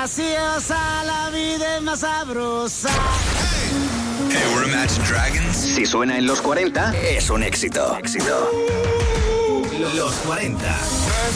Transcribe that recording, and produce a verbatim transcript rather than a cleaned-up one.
graciosa, la vida es más sabrosa. Hey, we're Imagine Dragons. Si suena en los cuarenta, es un éxito. Éxito. Los cuarenta.